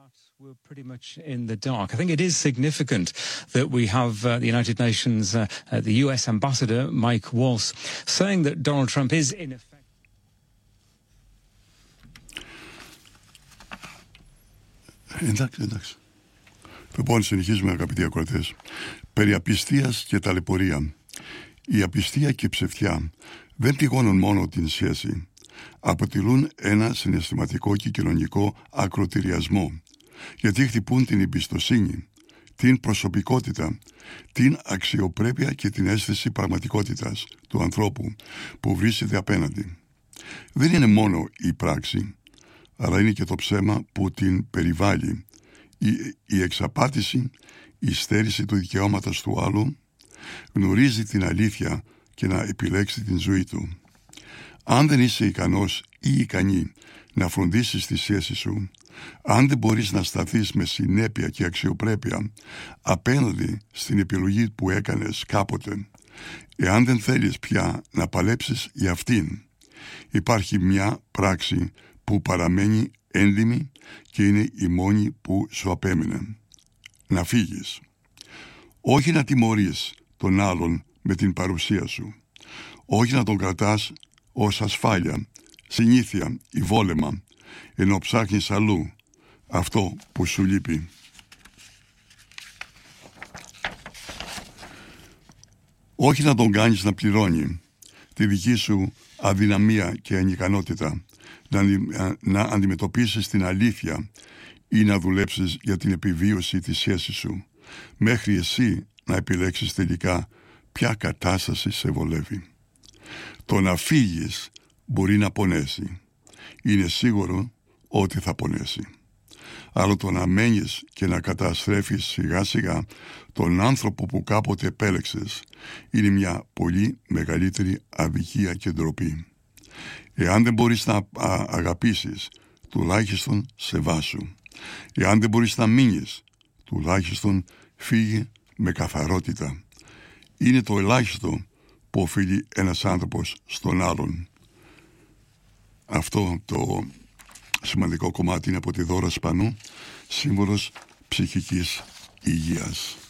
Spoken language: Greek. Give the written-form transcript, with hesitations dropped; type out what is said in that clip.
We're pretty much in the dark. I think it is significant that we have the United Nations, the US ambassador, Mike Waltz, saying that Donald Trump is in effect. Εντάξει. Λοιπόν, συνεχίζουμε αγαπητοί ακροατές. Περί απιστίας και ταλαιπωρία. Η απιστία και η ψευτιά δεν πληγώνουν μόνο την σχέση. Αποτελούν ένα συναισθηματικό και κοινωνικό ακροτηριασμό. Γιατί χτυπούν την εμπιστοσύνη, την προσωπικότητα, την αξιοπρέπεια και την αίσθηση πραγματικότητας του ανθρώπου που βρίσκεται απέναντι. Δεν είναι μόνο η πράξη, αλλά είναι και το ψέμα που την περιβάλλει, η εξαπάτηση, η στέρηση του δικαιώματος του άλλου. Γνωρίζει την αλήθεια και να επιλέξει την ζωή του. Αν δεν είσαι ικανός ή ικανή να φροντίσεις τη σχέση σου, αν δεν μπορείς να σταθείς με συνέπεια και αξιοπρέπεια απέναντι στην επιλογή που έκανες κάποτε, εάν δεν θέλεις πια να παλέψεις για αυτήν, υπάρχει μια πράξη που παραμένει έντιμη και είναι η μόνη που σου απέμεινε. Να φύγεις. Όχι να τιμωρείς τον άλλον με την παρουσία σου. Όχι να τον κρατάς ως ασφάλεια, συνήθεια ή βόλεμα, ενώ ψάχνεις αλλού αυτό που σου λείπει. Όχι να τον κάνεις να πληρώνει τη δική σου αδυναμία και ανικανότητα, να αντιμετωπίσεις την αλήθεια ή να δουλέψεις για την επιβίωση της σχέσης σου, μέχρι εσύ να επιλέξεις τελικά ποια κατάσταση σε βολεύει. Το να φύγεις μπορεί να πονέσει. Είναι σίγουρο ότι θα πονέσει. Αλλά το να μένεις και να καταστρέφεις σιγά σιγά τον άνθρωπο που κάποτε επέλεξες είναι μια πολύ μεγαλύτερη αδικία και ντροπή. Εάν δεν μπορείς να αγαπήσεις, τουλάχιστον σεβάσου. Εάν δεν μπορείς να μείνεις, τουλάχιστον φύγε με καθαρότητα. Είναι το ελάχιστο που οφείλει ένας άνθρωπος στον άλλον. Αυτό το σημαντικό κομμάτι είναι από τη Δώρα Σπανού, σύμβολος ψυχικής υγείας.